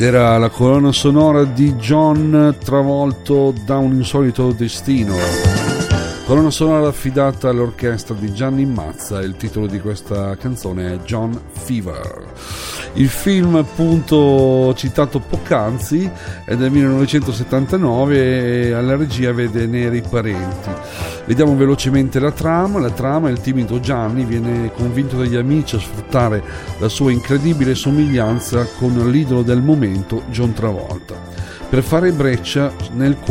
ed era la colonna sonora di John travolto da un insolito destino, colonna sonora affidata all'orchestra di Gianni Mazza. Il titolo di questa canzone è John Fever. Il film appunto citato poc'anzi è del 1979 e alla regia vede Neri Parenti. Vediamo velocemente la trama. La trama: il timido Gianni viene convinto dagli amici a sfruttare la sua incredibile somiglianza con l'idolo del momento, John Travolta, per fare breccia nel